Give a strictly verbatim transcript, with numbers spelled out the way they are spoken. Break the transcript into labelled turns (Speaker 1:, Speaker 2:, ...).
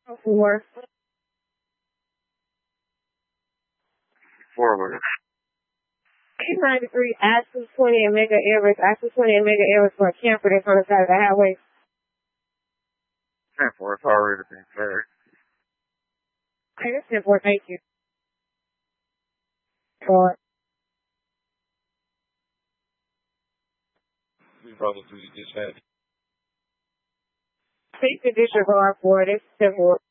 Speaker 1: Four.
Speaker 2: Forward.
Speaker 1: eight ninety-three, Axis twenty and Mega Airways. Axis twenty and Mega Airways for a camper that's on the side of the highway.
Speaker 2: ten four, it's already been cleared.
Speaker 1: Okay, that's ten four, thank you. Four.
Speaker 2: We probably do dispatch.
Speaker 1: Take the district R four, this is ten four.